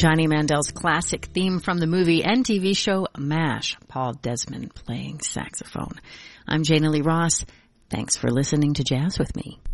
Johnny Mandel's classic theme from the movie and TV show MASH, Paul Desmond playing saxophone. I'm Jana Lee Ross. Thanks for listening to Jazz with me.